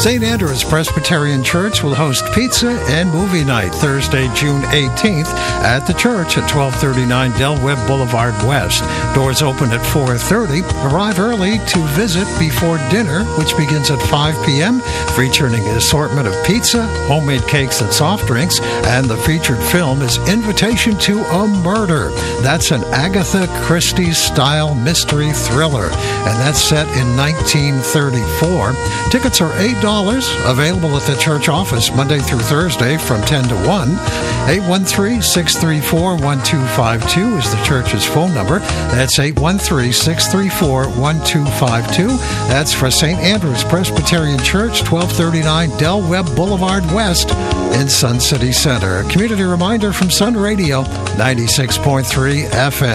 St. Andrew's Presbyterian Church will host pizza and movie night Thursday, June 18th at the church at 1239 Del Webb Boulevard West. Doors open at 4:30. Arrive early to visit before dinner, which begins at 5 p.m., featuring an assortment of pizza, homemade cakes and soft drinks, and the featured film is Invitation to a Murder. That's an Agatha Christie-style mystery thriller, and that's set in 1934. Tickets are $8, available at the church office Monday through Thursday from 10 to 1. 813-634-1252 is the church's phone number. That's 813-634-1252. That's for St. Andrew's Presbyterian Church, 1239 Del Webb Boulevard West in Sun City Center. A community reminder from Sun Radio, 96.3 FM.